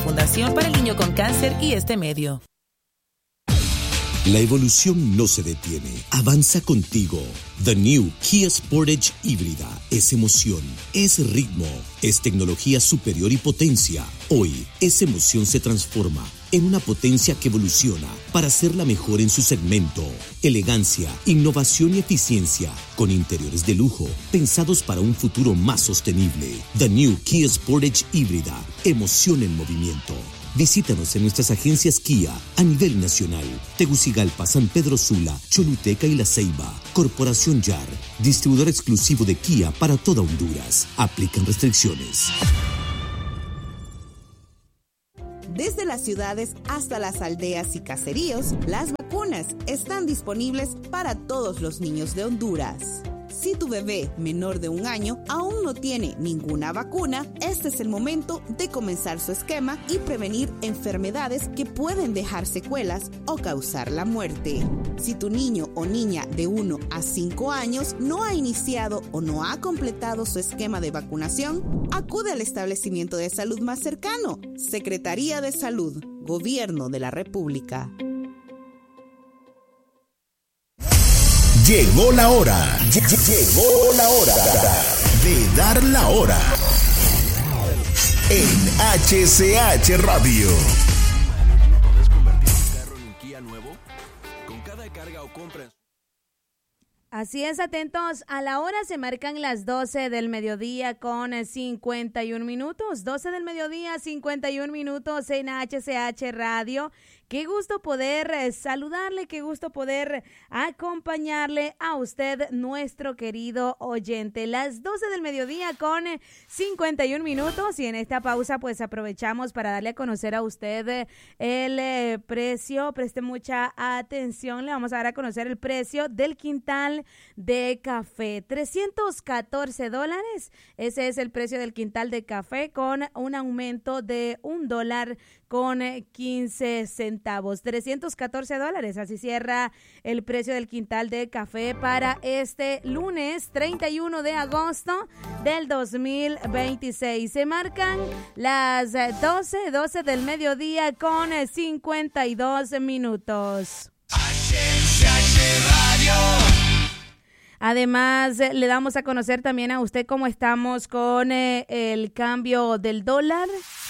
Fundación para el Niño con Cáncer y este medio. La evolución no se detiene, avanza contigo. The New Kia Sportage híbrida es emoción, es ritmo, es tecnología superior y potencia. Hoy, esa emoción se transforma en una potencia que evoluciona para ser la mejor en su segmento. Elegancia, innovación y eficiencia, con interiores de lujo, pensados para un futuro más sostenible. The New Kia Sportage híbrida, emoción en movimiento. Visítanos en nuestras agencias Kia a nivel nacional. Tegucigalpa, San Pedro Sula, Choluteca y La Ceiba. Corporación YAR, distribuidor exclusivo de Kia para toda Honduras. Aplican restricciones. Desde las ciudades hasta las aldeas y caseríos, las vacunas están disponibles para todos los niños de Honduras. Si tu bebé menor de 1 año aún no tiene ninguna vacuna, este es el momento de comenzar su esquema y prevenir enfermedades que pueden dejar secuelas o causar la muerte. Si tu niño o niña de 1 a 5 años no ha iniciado o no ha completado su esquema de vacunación, acude al establecimiento de salud más cercano. Secretaría de Salud, Gobierno de la República. Llegó la hora. Llegó la hora de dar la hora. En HCH Radio. ¿Puedes convertir tu carro en un Kia nuevo? Con cada carga o compra. Así es, atentos a la hora, se marcan las 12 del mediodía con 51 minutos. 12 del mediodía, 51 minutos en HCH Radio. Qué gusto poder saludarle, qué gusto poder acompañarle a usted, nuestro querido oyente. Las 12 del mediodía con 51 minutos y en esta pausa pues aprovechamos para darle a conocer a usted el precio. Preste mucha atención, le vamos a dar a conocer el precio del quintal de café. $314. Ese es el precio del quintal de café con un aumento de $1 con 15 centavos. $314. Así cierra el precio del quintal de café para este lunes 31 de agosto del 2026. Se marcan las 12 del mediodía con 52 minutos. Además, le damos a conocer también a usted cómo estamos con el cambio del dólar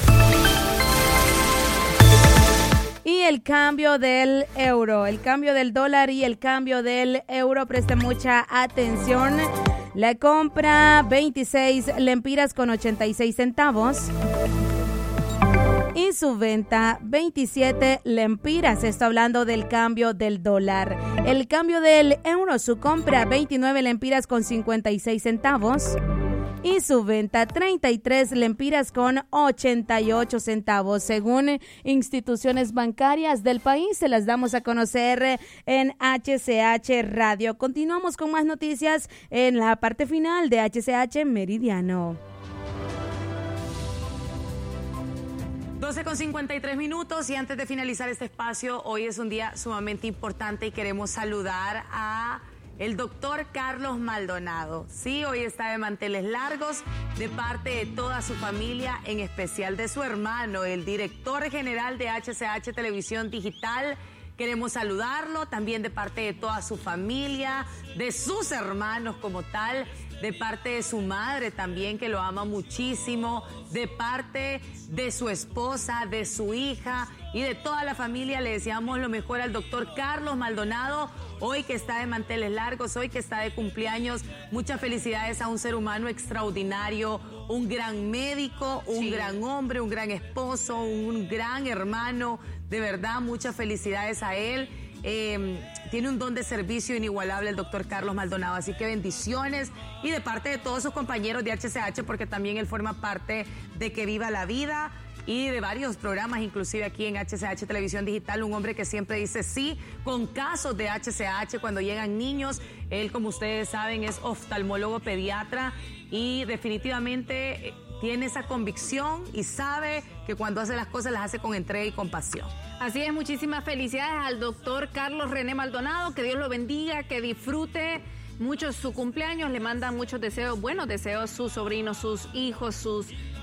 y el cambio del euro. El cambio del dólar y el cambio del euro. Preste mucha atención. La compra 26 lempiras con 86 centavos. Y su venta 27 lempiras. Estoy hablando del cambio del dólar. El cambio del euro, su compra 29 lempiras con 56 centavos. Y su venta 33 lempiras con 88 centavos. Según instituciones bancarias del país, se las damos a conocer en HCH Radio. Continuamos con más noticias en la parte final de HCH Meridiano. 12:53 y antes de finalizar este espacio, hoy es un día sumamente importante y queremos saludar a el doctor Carlos Maldonado. Sí, hoy está de manteles largos de parte de toda su familia, en especial de su hermano, el director general de HCH Televisión Digital. Queremos saludarlo también de parte de toda su familia, de sus hermanos como tal, de parte de su madre también, que lo ama muchísimo, de parte de su esposa, de su hija y de toda la familia. Le deseamos lo mejor al doctor Carlos Maldonado, hoy que está de manteles largos, hoy que está de cumpleaños. Muchas felicidades a un ser humano extraordinario, un gran médico, un gran hombre, un gran esposo, un gran hermano. De verdad, muchas felicidades a él. Tiene un don de servicio inigualable el doctor Carlos Maldonado, así que bendiciones, y de parte de todos sus compañeros de HCH, porque también él forma parte de Que Viva la Vida y de varios programas, inclusive aquí en HCH Televisión Digital, un hombre que siempre dice sí con casos de HCH cuando llegan niños. Él, como ustedes saben, es oftalmólogo pediatra y definitivamente tiene esa convicción y sabe que cuando hace las cosas las hace con entrega y con pasión. Así es, muchísimas felicidades al doctor Carlos René Maldonado, que Dios lo bendiga, que disfrute mucho su cumpleaños, le mandan muchos deseos, buenos deseos sus sobrinos, sus hijos, sus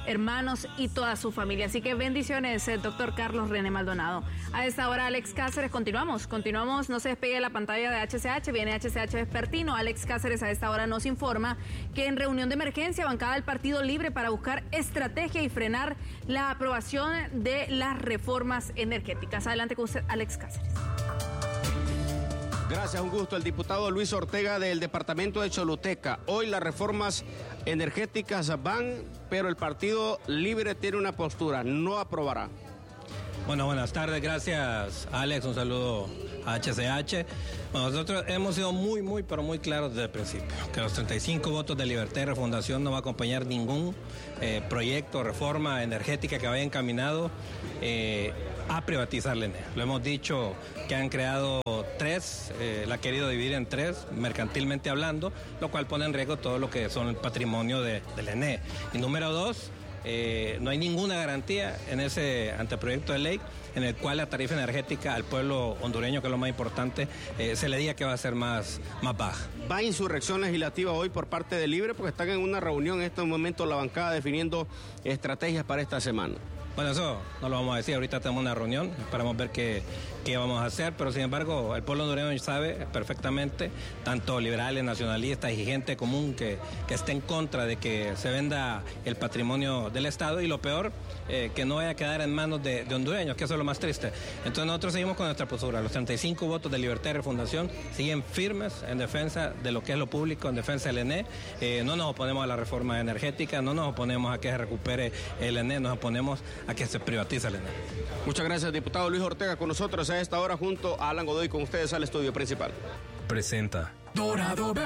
hermanos y toda su familia. Así que bendiciones, doctor Carlos René Maldonado. A esta hora, Alex Cáceres, continuamos, no se despegue de la pantalla de HCH, viene HCH Vespertino. Alex Cáceres a esta hora nos informa que en reunión de emergencia, bancada del Partido Libre para buscar estrategia y frenar la aprobación de las reformas energéticas. Adelante con usted, Alex Cáceres. Gracias, un gusto. El diputado Luis Ortega del departamento de Choluteca. Hoy las reformas energéticas van, pero el Partido Libre tiene una postura, no aprobará. Bueno, buenas tardes, gracias Alex, un saludo a HCH. Bueno, nosotros hemos sido muy claros desde el principio, que los 35 votos de Libertad y Refundación no va a acompañar ningún proyecto, reforma energética que vaya encaminado a privatizar la ENE. Lo hemos dicho que han creado tres, la ha querido dividir en tres, mercantilmente hablando, lo cual pone en riesgo todo lo que son el patrimonio de la ENE. Y número dos, no hay ninguna garantía en ese anteproyecto de ley en el cual la tarifa energética al pueblo hondureño, que es lo más importante, se le diga que va a ser más baja. ¿Va insurrección legislativa hoy por parte de Libre? Porque están en una reunión en este momento la bancada definiendo estrategias para esta semana. Bueno, eso no lo vamos a decir, ahorita tenemos una reunión, esperamos ver qué vamos a hacer, pero sin embargo el pueblo hondureño sabe perfectamente, tanto liberales, nacionalistas y gente común que esté en contra de que se venda el patrimonio del Estado, y lo peor, que no vaya a quedar en manos de hondureños, que eso es lo más triste. Entonces nosotros seguimos con nuestra postura, los 35 votos de Libertad y Refundación siguen firmes en defensa de lo que es lo público, en defensa del ENE, no nos oponemos a la reforma energética, no nos oponemos a que se recupere el ENE, nos oponemos a que se privatice el ENE. Muchas gracias, diputado Luis Ortega, con nosotros a esta hora junto a Alan Godoy, con ustedes al estudio principal. Presenta Dorado